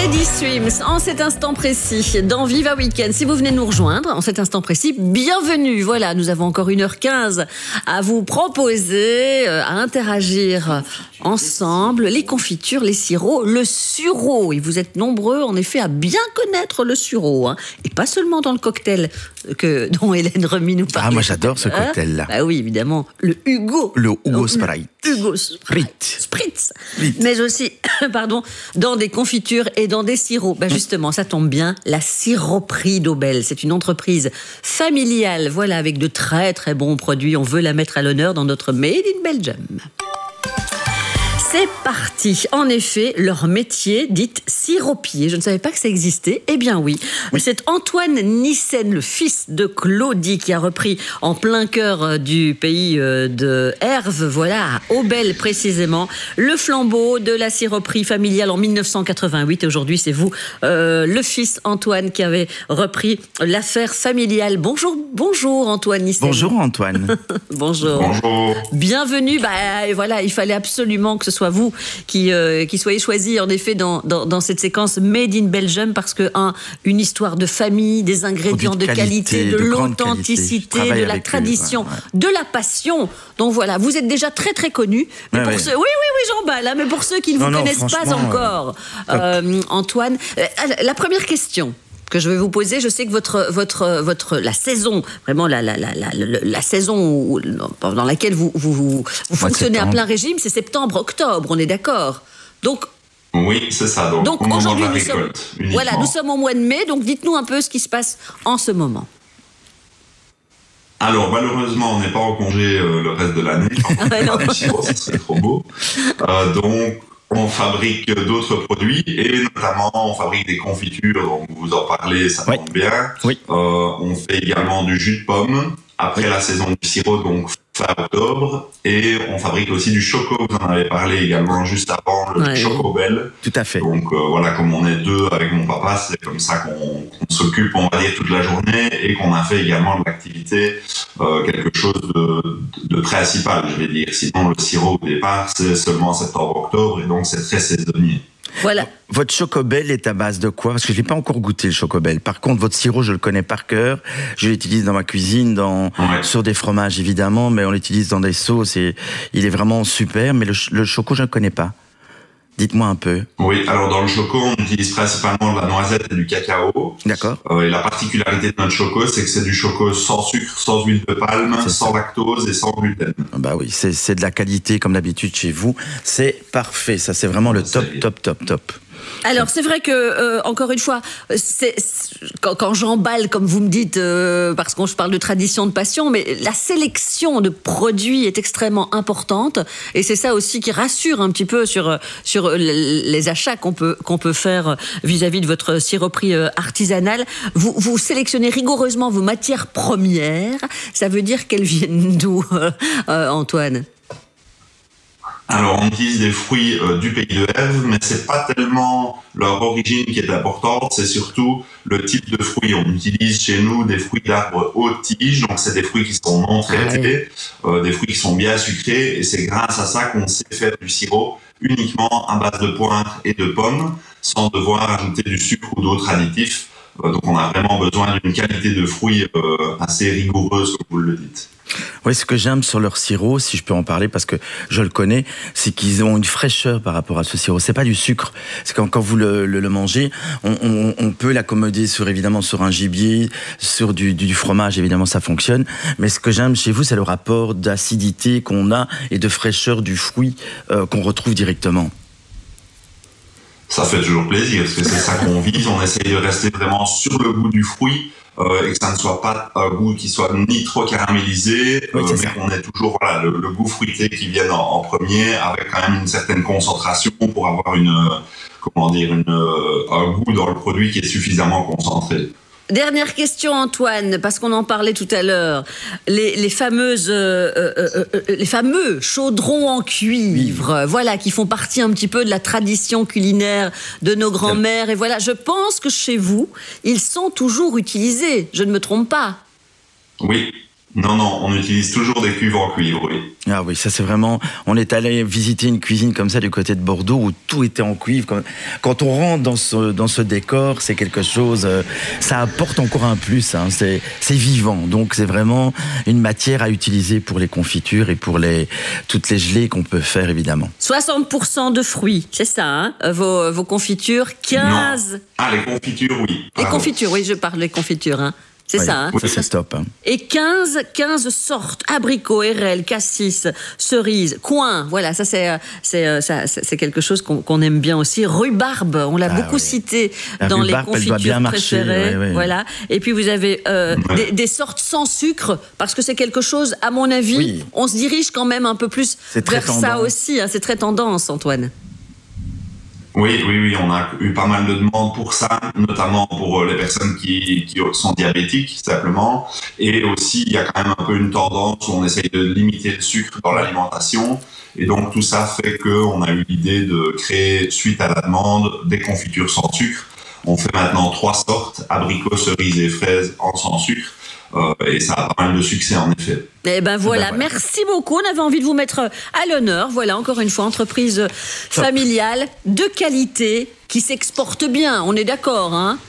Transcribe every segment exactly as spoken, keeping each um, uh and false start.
Teddy Swims, en cet instant précis, dans Viva Weekend. Si vous venez nous rejoindre, en cet instant précis, bienvenue. Voilà, nous avons encore une heure quinze à vous proposer, à interagir ensemble. Les confitures, les sirops, le sureau. Et vous êtes nombreux, en effet, à bien connaître le sureau. Hein. Et pas seulement dans le cocktail que, dont Hélène Remy nous parle. Ah, moi j'adore ce cocktail-là. Bah oui, évidemment. Le Hugo. Le Hugo Sprite. Hugo Sprite. Spritz. Spritz. Mais aussi, pardon, dans des confitures et dans des sirops. Ben justement, ça tombe bien, la siroperie d'Aubel. C'est une entreprise familiale, voilà, avec de très très bons produits. On veut la mettre à l'honneur dans notre Made in Belgium. C'est parti. En effet, leur métier dit siropier. Je ne savais pas que ça existait. Eh bien oui. oui. C'est Antoine Nissen, le fils de Claudie, qui a repris en plein cœur du pays de Herve, voilà, à Aubel précisément, le flambeau de la siroperie familiale en mille neuf cent quatre-vingt-huit. Et aujourd'hui, c'est vous, euh, le fils Antoine, qui avez repris l'affaire familiale. Bonjour, bonjour Antoine Nissen. Bonjour Antoine. Bonjour. Bonjour. Bienvenue. Bah, voilà, il fallait absolument que ce soit soit vous qui, euh, qui soyez choisi en effet dans, dans, dans cette séquence Made in Belgium, parce que un, une histoire de famille, des ingrédients de, de qualité, qualité, de, de l'authenticité, de la tradition, lui, ouais, ouais. de la passion. Donc voilà, vous êtes déjà très très connu. Mais ouais, pour ouais. ceux, oui, oui, oui, j'emballe. Hein, mais pour ceux qui ne non, vous non, connaissent pas encore, euh, Antoine, euh, la première question que je vais vous poser, je sais que votre, votre, votre, la saison, vraiment la, la, la, la, la, la saison où, dans laquelle vous, vous, vous, vous fonctionnez à plein régime, c'est septembre-octobre, on est d'accord? Donc, oui, c'est ça. Donc, donc aujourd'hui, nous sommes, voilà, nous sommes au mois de mai, donc dites-nous un peu ce qui se passe en ce moment. Alors, malheureusement, on n'est pas en congé euh, le reste de l'année. Ce serait trop beau. Euh, donc, on fabrique d'autres produits et notamment on fabrique des confitures, donc vous en parlez, ça tombe oui. bien. Oui. Euh, on fait également du jus de pomme après oui. la saison du sirop, donc fin octobre, et on fabrique aussi du choco. Vous en avez parlé également juste avant, le ouais. Chocobel. Tout à fait. Donc euh, voilà, comme on est deux avec mon papa, c'est comme ça qu'on, qu'on s'occupe, on va dire, toute la journée et qu'on a fait également de l'activité euh, quelque chose de, de principal, je vais dire. Sinon, le sirop au départ, c'est seulement septembre-octobre et donc c'est très saisonnier. Voilà. Votre Chocobel est à base de quoi? Parce que je n'ai pas encore goûté le Chocobel. Par contre, votre sirop, je le connais par cœur. Je l'utilise dans ma cuisine, dans, ouais. sur des fromages évidemment, mais on l'utilise dans des sauces et il est vraiment super. Mais le, le choco, je ne le connais pas. Dites-moi un peu. Oui, alors dans le choco, on utilise principalement de la noisette et du cacao. D'accord. Euh, et la particularité de notre choco, c'est que c'est du choco sans sucre, sans huile de palme, c'est sans ça. lactose et sans gluten. Bah oui, c'est, c'est de la qualité comme d'habitude chez vous. C'est parfait, ça c'est vraiment le top, top, top, top. Alors c'est vrai que euh, encore une fois, c'est, c'est, quand, quand j'emballe comme vous me dites, euh, parce qu'on je parle de tradition, de passion, mais la sélection de produits est extrêmement importante et c'est ça aussi qui rassure un petit peu sur sur les achats qu'on peut qu'on peut faire vis-à-vis de votre siroperie artisanale. Vous vous sélectionnez rigoureusement vos matières premières. Ça veut dire qu'elles viennent d'où, euh, Antoine? Alors, on utilise des fruits euh, du pays de Herve, mais c'est pas tellement leur origine qui est importante, c'est surtout le type de fruits. On utilise chez nous des fruits d'arbres haute tige, donc c'est des fruits qui sont non traités, euh, des fruits qui sont bien sucrés, et c'est grâce à ça qu'on sait faire du sirop uniquement à base de pointe et de pommes, sans devoir ajouter du sucre ou d'autres additifs. Euh, donc on a vraiment besoin d'une qualité de fruits euh, assez rigoureuse, comme vous le dites. Oui, ce que j'aime sur leur sirop, si je peux en parler, parce que je le connais, c'est qu'ils ont une fraîcheur par rapport à ce sirop. C'est pas du sucre. C'est quand, quand vous le, le, le mangez, on, on, on peut l'accommoder sur, évidemment, sur un gibier, sur du, du, du fromage, évidemment, ça fonctionne. Mais ce que j'aime chez vous, c'est le rapport d'acidité qu'on a et de fraîcheur du fruit euh, qu'on retrouve directement. Ça fait toujours plaisir, parce que c'est ça qu'on vise. On essaye de rester vraiment sur le goût du fruit. Euh, et que ça ne soit pas un goût qui soit ni trop caramélisé, oui, euh, mais qu'on ait toujours voilà, le, le goût fruité qui vienne en, en premier, avec quand même une certaine concentration pour avoir une, comment dire, une, un goût dans le produit qui est suffisamment concentré. Dernière question, Antoine, parce qu'on en parlait tout à l'heure. Les, les fameuses, euh, euh, euh, les fameux chaudrons en cuivre, oui. voilà, qui font partie un petit peu de la tradition culinaire de nos grands-mères. Et voilà, je pense que chez vous, ils sont toujours utilisés. Je ne me trompe pas. Oui. Non, non, on utilise toujours des cuves en cuivre, oui. Ah oui, ça c'est vraiment... On est allé visiter une cuisine comme ça du côté de Bordeaux où tout était en cuivre. Quand on rentre dans ce, dans ce décor, c'est quelque chose... Ça apporte encore un plus, hein. c'est, c'est vivant. Donc c'est vraiment une matière à utiliser pour les confitures et pour les, toutes les gelées qu'on peut faire, évidemment. soixante pour cent de fruits, c'est ça, hein, vos, vos confitures, quinze... Non. Ah, les confitures, oui. Les ah, confitures, oui, je parle des confitures, hein. C'est oui, ça, hein. Ça, c'est top. Hein. Et quinze, quinze sortes, abricots, érelles, cassis, cerises, coing. Voilà, ça c'est, c'est, ça, c'est quelque chose qu'on, qu'on aime bien aussi. Rhubarbe, on l'a ah, beaucoup oui. cité La dans rhubarbe, les confitures elle doit bien préférées. Marcher, oui, oui. Voilà. Et puis vous avez euh, ouais. des, des sortes sans sucre, parce que c'est quelque chose, à mon avis, oui. on se dirige quand même un peu plus vers ça aussi. Hein. C'est très tendance, Antoine. Oui, oui, oui, on a eu pas mal de demandes pour ça, notamment pour les personnes qui, qui sont diabétiques, simplement. Et aussi, il y a quand même un peu une tendance où on essaye de limiter le sucre dans l'alimentation. Et donc, tout ça fait qu'on a eu l'idée de créer, suite à la demande, des confitures sans sucre. On fait maintenant trois sortes, abricots, cerises et fraises en sans sucre. Euh, et ça a pas mal de succès en effet. Eh ben voilà, ben, voilà, merci beaucoup. On avait envie de vous mettre à l'honneur. Voilà, encore une fois, entreprise familiale de qualité qui s'exporte bien. On est d'accord, hein?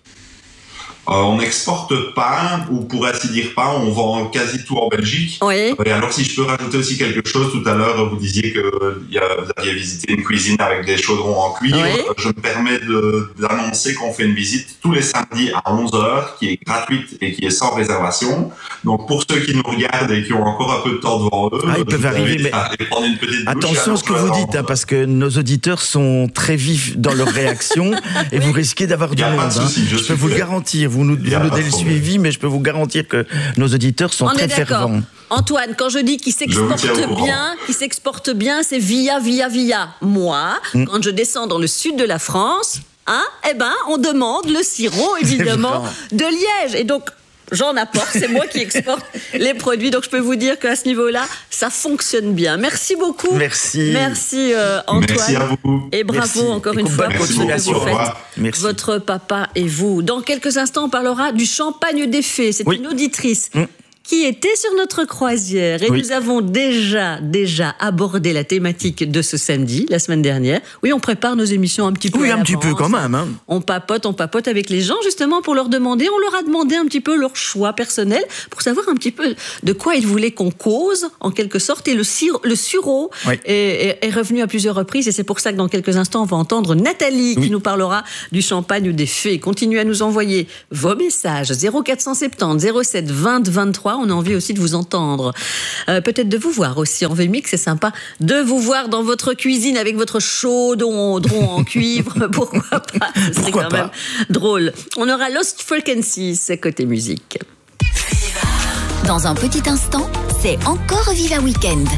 Euh, on n'exporte pas, ou pour ainsi dire pas, on vend quasi tout en Belgique. Oui. Et alors, si je peux rajouter aussi quelque chose, tout à l'heure, vous disiez que y a, vous aviez visité une cuisine avec des chaudrons en cuivre. Oui. Je me permets de, d'annoncer qu'on fait une visite tous les samedis à onze heures, qui est gratuite et qui est sans réservation. Donc, pour ceux qui nous regardent et qui ont encore un peu de temps devant eux, ah, ils peuvent arriver, mais prendre une petite attention à ce que vous dites, hein, parce que nos auditeurs sont très vifs dans leur réaction et vous risquez d'avoir du monde. Hein. Souci, je, je peux vous le garantir. Vous nous donnez le suivi, mais je peux vous garantir que nos auditeurs sont On très est fervents. Antoine, quand je dis qu'il s'exporte bien, qu'il s'exporte bien, c'est via, via, via. Moi, mm. quand je descends dans le sud de la France, hein, eh ben, on demande le sirop, évidemment, de Liège. Et donc, j'en apporte, c'est moi qui exporte les produits. Donc, je peux vous dire qu'à ce niveau-là, ça fonctionne bien. Merci beaucoup. Merci. Merci, euh, Antoine. Merci à vous. Et bravo Merci. encore et une fois pour ce que vous faites. Merci. Votre papa et vous. Dans quelques instants, on parlera du champagne des fées. C'est oui. une auditrice. Mmh. qui était sur notre croisière. Et oui. nous avons déjà, déjà abordé la thématique de ce samedi, la semaine dernière. Oui, on prépare nos émissions un petit peu Oui, à un petit peu quand même. Hein. On papote, on papote avec les gens, justement, pour leur demander. On leur a demandé un petit peu leur choix personnel, pour savoir un petit peu de quoi ils voulaient qu'on cause, en quelque sorte. Et le, sir- le sureau oui. est, est, est revenu à plusieurs reprises. Et c'est pour ça que dans quelques instants, on va entendre Nathalie oui. qui nous parlera du champagne des fées. Continuez à nous envoyer vos messages. zéro quatre cent soixante-dix, zéro sept, vingt, vingt-trois. On a envie aussi de vous entendre. Euh, peut-être de vous voir aussi en V M I X. C'est sympa de vous voir dans votre cuisine avec votre chaudron en cuivre. Pourquoi pas? C'est Pourquoi quand pas même drôle. On aura Lost Frequencies côté musique. Dans un petit instant, c'est encore Viva Weekend.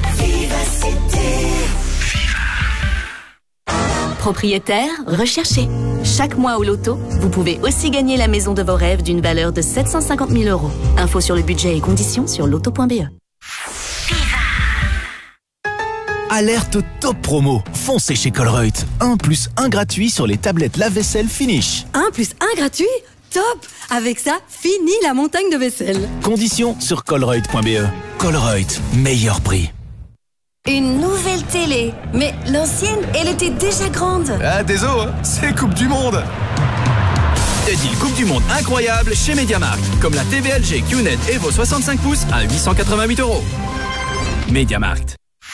Propriétaire, recherché. Chaque mois au loto, vous pouvez aussi gagner la maison de vos rêves d'une valeur de sept cent cinquante mille euros. Info sur le budget et conditions sur loto point b e. Alerte top promo. Foncez chez Colruyt. un plus un gratuit sur les tablettes lave-vaisselle Finish. un plus un gratuit? Top! Avec ça, fini la montagne de vaisselle. Conditions sur colruyt point b e. Colruyt, meilleur prix. Une nouvelle télé. Mais l'ancienne, elle était déjà grande. Ah, désolé, hein, c'est Coupe du Monde. Des deals Coupe du Monde incroyables chez MediaMarkt. Comme la T V L G Q N E T Evo soixante-cinq pouces à huit cent quatre-vingt-huit euros. MediaMarkt.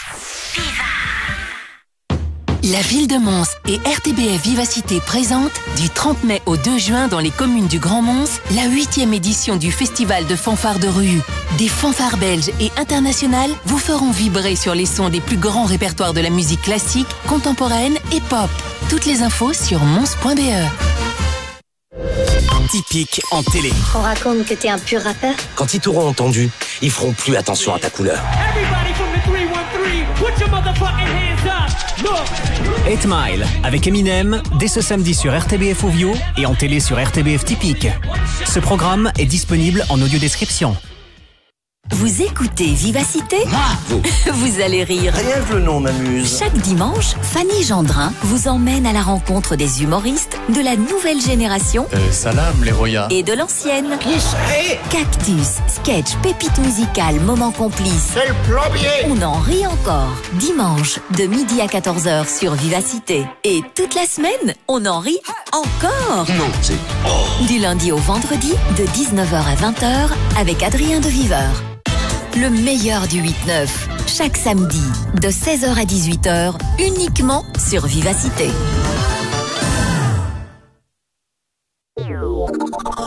La ville de Mons et R T B F Vivacité présentent du trente mai au deux juin dans les communes du Grand Mons la huitième édition du Festival de fanfares de rue. Des fanfares belges et internationales vous feront vibrer sur les sons des plus grands répertoires de la musique classique, contemporaine et pop. Toutes les infos sur mons point b e. Typique en télé. On raconte que t'es un pur rappeur. Quand ils t'auront entendu, ils feront plus attention à ta couleur. eight mile avec Eminem dès ce samedi sur R T B F Ovio et en télé sur R T B F Typique. Ce programme est disponible en audio description. Vous écoutez Vivacité? Moi, vous. Vous allez rire. Rien que le nom m'amuse. Chaque dimanche, Fanny Gendrin vous emmène à la rencontre des humoristes de la nouvelle génération Euh, salam, les Roya. et de l'ancienne. Qui c'est? Cactus, sketch, pépite musicale, moment complice. C'est le plombier. On en rit encore. Dimanche, de midi à quatorze heures sur Vivacité. Et toute la semaine, on en rit encore. Non, c'est... Oh. Du lundi au vendredi, de dix-neuf heures à vingt heures, avec Adrien de Viveur. Le meilleur du huit neuf, chaque samedi, de seize heures à dix-huit heures, uniquement sur Vivacité.